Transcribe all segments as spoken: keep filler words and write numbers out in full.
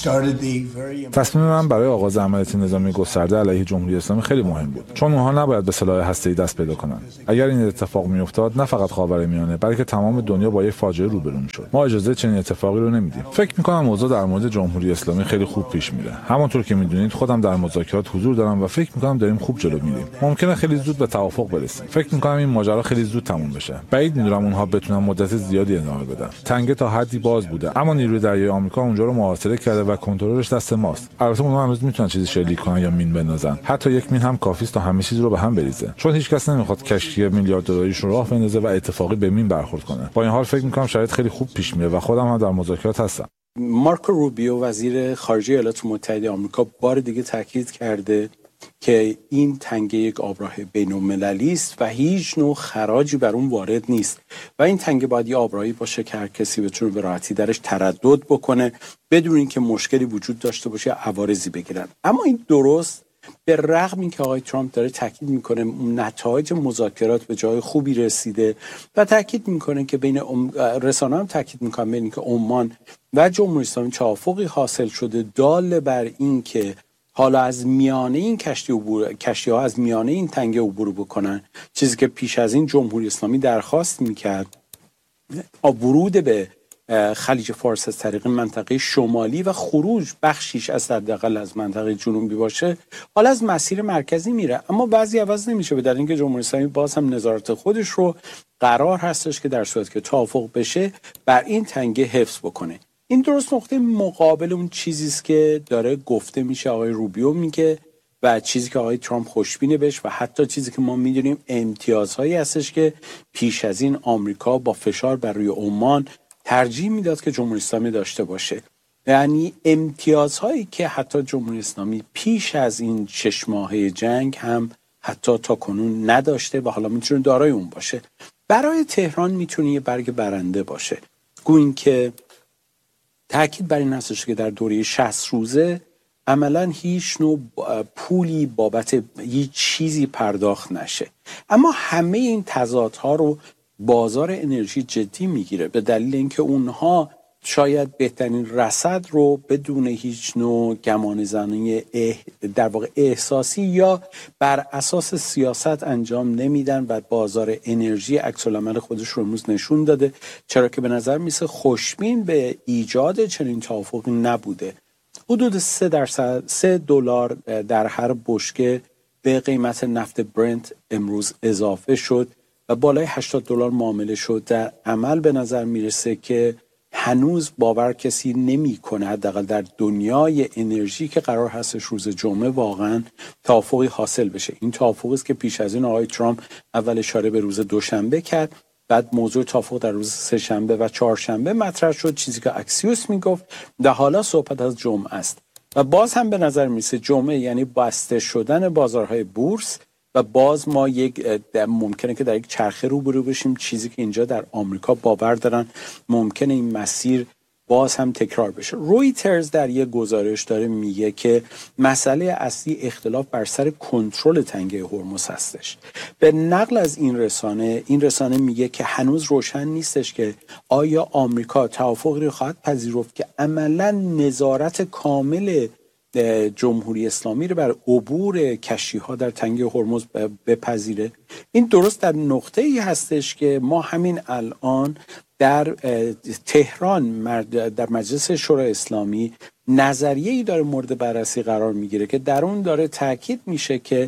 تصمیم من برای آغاز عملیات نظامی گسترده علیه جمهوری اسلامی خیلی مهم بود، چون اونها نباید به سلاح هسته‌ای دست پیدا کنن. اگر این اتفاق میافتاد نه فقط خاورمیانه بلکه تمام دنیا با یک فاجعه روبرو میشد. ما اجازه چنین اتفاقی رو نمیدیم. فکر میکنم موضوع در مورد جمهوری اسلامی خیلی خوب پیش میره. همونطور که میدونید خودم در مذاکرات حضور دارم و فکر میکنم داریم خوب جلو میریم. ممکنه خیلی زود به توافق برسیم. فکر میکنم این ماجرا خیلی زود تموم بشه. بعید میدونم اونها بتونن مدت زیادی ادامه بدن. تنگه تا حدی باز بوده، اما نیروی دریایی آمریکا اونجا رو محاصره کرده و کنترلش دست ماست. البته اونها هنوز میتونن چیزی شلیک کنن یا مین بندازن. حتی یک مین هم کافی است تا همه چیز رو به هم بریزه، چون هیچ کس نمیخواد کشتی میلیارد دلاریش رو راه بندازه و اتفاقی به مین برخورد کنه. با این حال فکر میکنم شاید خیلی خوب پیش میره و خودم هم در مذاکرات هستم. مارکو روبیو وزیر خارجه ایالات متحده آمریکا بار دیگه تاکید کرده که این تنگه یک آبراه بین‌المللی است و هیچ نوع خراجی بر اون وارد نیست و این تنگه باید یه آبراهی باشه که هر کسی بتونه به راحتی درش تردد بکنه بدون اینکه مشکلی وجود داشته باشه یا عوارضی بگیرن. اما این درست به رغم اینکه آقای ترامپ داره تاکید میکنه نتایج مذاکرات به جای خوبی رسیده و تاکید میکنه که بین رسانه‌ها هم تاکید میکنن بین اینکه عمان و جمهوری اسلامی توافقی حاصل شده دال بر این که حالا از میانه این کشتی عبور کشتی ها از میانه این تنگه عبور بکنن، چیزی که پیش از این جمهوری اسلامی درخواست میکرد ورود به خلیج فارس از طریق منطقه شمالی و خروج بخشیش از حداقل از منطقه جنوبی باشه، حالا از مسیر مرکزی میره. اما بعضی عوض نمیشه، به دلیل اینکه جمهوری اسلامی باز هم نظارت خودش رو قرار هستش که در صورت که توافق بشه بر این تنگه حفظ بکنه. این درست نقطه مقابل اون چیزی است که داره گفته میشه آقای روبیو میگه و چیزی که آقای ترامپ خوشبینه بهش و حتی چیزی که ما میدونیم امتیازهایی هستش که پیش از این آمریکا با فشار بر روی عمان ترجیح میداد که جمهوری اسلامی داشته باشه. یعنی امتیازهایی که حتی جمهوری اسلامی پیش از این شش ماهه جنگ هم حتی تا کنون نداشته و حالا میتونه دارای اون باشه. برای تهران میتونه یه برگ برنده باشه. گویین که تأکید بر این هستش که در دوره شصت روزه عملاً هیچ نوع پولی بابت هیچ چیزی پرداخت نشه. اما همه این تضادها رو بازار انرژی جدی میگیره به دلیل اینکه اونها شاید بهترین رصد رو بدون هیچ نوع گمان زنی در واقع احساسی یا بر اساس سیاست انجام نمیدن و بازار انرژی عکس العمل خودش رو امروز نشون داده، چرا که به نظر میسه خوشبین به ایجاد چنین توافقی نبوده. حدود سه درصد سه دلار در هر بشکه به قیمت نفت برنت امروز اضافه شد و بالای هشتاد دلار معامله شد. در عمل به نظر میرسه که هنوز باور کسی نمی کنه حداقل در دنیای انرژی که قرار هستش روز جمعه واقعا توافقی حاصل بشه. این توافقی است که پیش از این آقای ترامپ اول اشاره به روز دوشنبه کرد، بعد موضوع توافق در روز سه شنبه و چهارشنبه مطرح شد، چیزی که اکسیوس میگفت و حالا صحبت از جمعه است و باز هم به نظر میرسه جمعه یعنی بسته شدن بازارهای بورس و باز ما یک ممکنه که در یک چرخه روبرو بشیم، چیزی که اینجا در آمریکا باور دارن ممکنه این مسیر باز هم تکرار بشه. رویترز در یک گزارش داره میگه که مسئله اصلی اختلاف بر سر کنترل تنگه هرمز هستش. به نقل از این رسانه این رسانه میگه که هنوز روشن نیستش که آیا آمریکا توافقی رو خواهد پذیرفت که عملاً نظارت کامل جمهوری اسلامی رو بر عبور کشتی‌ها در تنگه هرمز بپذیره. این درست در نقطه‌ای هستش که ما همین الان در تهران در مجلس شورای اسلامی نظریه‌ای داره مورد بررسی قرار میگیره که در اون داره تاکید میشه که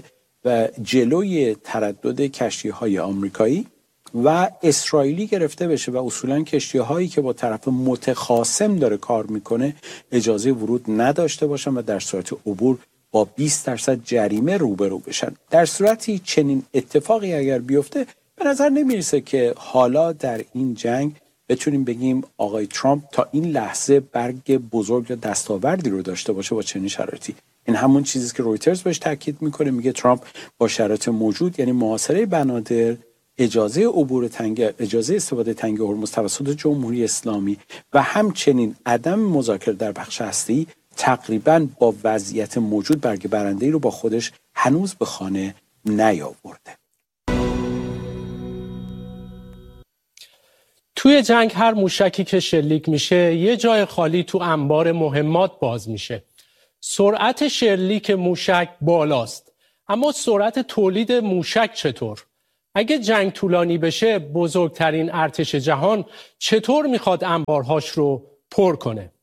جلوی تردد کشتی‌های آمریکایی و اسرائیلی گرفته بشه و اصولاً کشتی‌هایی که با طرف متخاصم داره کار میکنه اجازه ورود نداشته باشن و در صورت عبور با بیست درصد جریمه روبرو بشن. در صورتی چنین اتفاقی اگر بیفته به نظر نمیرسه که حالا در این جنگ بتونیم بگیم آقای ترامپ تا این لحظه برگ بزرگ یا دستاوردی رو داشته باشه با چنین شرایطی. این همون چیزی که رویترز بهش تاکید میکنه، میگه ترامپ با شرایط موجود یعنی محاصره بنادر، اجازه عبور تنگه، اجازه استفاده تنگه هرمز توسط جمهوری اسلامی و همچنین عدم مذاکره در بخش هسته‌ای تقریباً با وضعیت موجود برگ برنده‌ای رو با خودش هنوز به خانه نیاورده. توی جنگ هر موشکی که شلیک میشه یه جای خالی تو انبار مهمات باز میشه. سرعت شلیک موشک بالاست، اما سرعت تولید موشک چطور؟ اگه جنگ طولانی بشه بزرگترین ارتش جهان چطور میخواد انبارهاش رو پر کنه؟